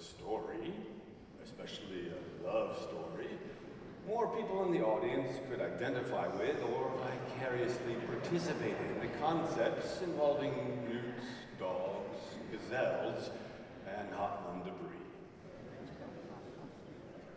story, especially a love story, more people in the audience could identify with or vicariously participate in the concepts involving newts, dogs, gazelles, and Hotland debris.